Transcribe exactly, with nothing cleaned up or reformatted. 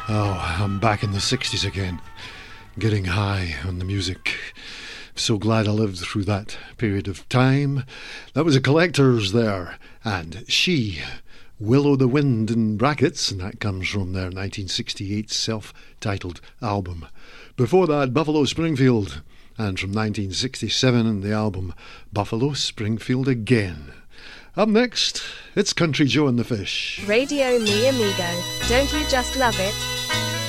Oh, I'm back in the sixties again, getting high on the music. So glad I lived through that period of time. That was a Collectors there, and She, Will o' the Wind in brackets, and that comes from their nineteen sixty-eight self-titled album. Before that, Buffalo Springfield, and from nineteen sixty-seven, the album Buffalo Springfield Again. Up next, it's Country Joe and the Fish. Radio Mi Amigo, don't you just love it?